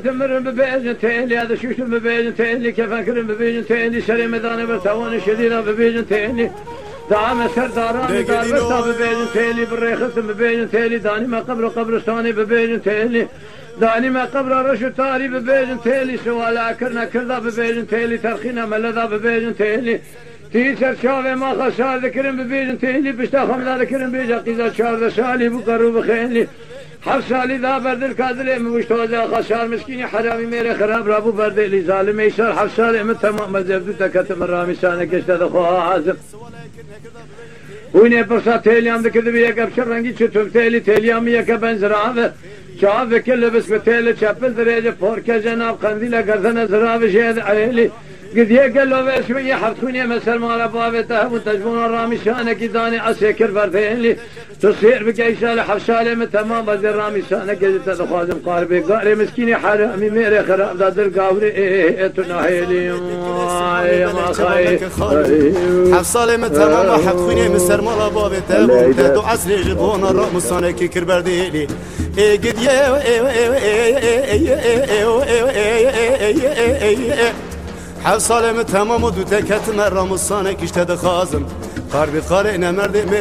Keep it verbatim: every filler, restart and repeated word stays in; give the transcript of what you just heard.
تمرن ببيجن تيلي هذا شوشو ببيجن تيلي كيف أكرم ببيجن تيلي شري ميداني برتواني شديدة ببيجن تيلي دعم سرداراني دار برتا ببيجن تيلي بالريخصم ببيجن تيلي داني ما قبر قبرستاني ببيجن تيلي داني ما قبر رشو تاري ببيجن تيلي سوالا كرنا كردا ببيجن تيلي ترخينا ملدا ببيجن تيلي تيسر شاوه ما خسار ذكرن ببيجن تيلي بشتا خمدا ذكرن بيجا قيزا شارد سالي بقرو بخيلي حف سالی دا بردل کادله موشتوزا خسار مسکینی حرامی میره خراب رابو بردلی ظالم ایشار حف سالی من تمام مزبدو تکت مرامی سانه کشته دخواه حازم وینه پرسا تیلیام دکده بیه کبشر رنگی چطور تیلی تیلیامی یکه بنزرابه چاوه کل بس به تیل چپل دریجه پورکه جناب قندیل گردن زرابه شهد عیلی قد يقلوا بس شوية حفتوني مثل ما لبابه تهب وتجبون الرامي شانك داني عسيكر بردين لي تصير بقى شالة حفشالة من تمام بدل رامي شانك قد تدخوازم قاربي قاري مسكيني حرامي ميري خراب داد القاوري ايه تناهيلي يا ما خاي حفصالة من تمام حفتوني مثل ما لبابه تهب وتدو عسري جبون الرامي شانك كر بردين لي ايه قد يا حفصالة من تمام ودو تكت مرة مصانك اشتد خازم قاربي قارئنا مرد